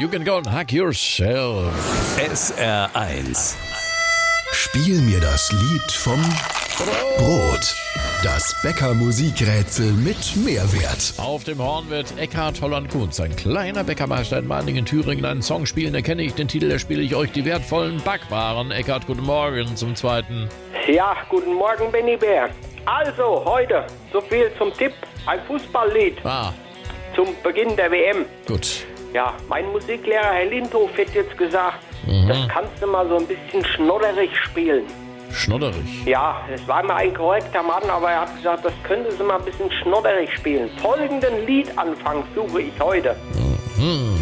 You can go and hack yourself. SR1. Spiel mir das Lied vom Brot. Das Bäcker-Musikrätsel mit Mehrwert. Auf dem Horn wird Eckhard Holland-Kunz, ein kleiner Bäckermeister in Meiningen, Thüringen, einen Song spielen. Da kenne ich den Titel, da spiele ich euch die wertvollen Backwaren. Eckhard, guten Morgen zum Zweiten. Ja, guten Morgen, Benny Bär. Also, heute so viel zum Tipp. Ein Fußballlied zum Beginn der WM. Gut. Ja, mein Musiklehrer Herr Lindhof hat jetzt gesagt, das kannst du mal so ein bisschen schnodderig spielen. Schnodderig. Ja, es war immer ein korrekter Mann, aber er hat gesagt, das können Sie mal ein bisschen schnodderig spielen. Folgenden Liedanfang suche ich heute.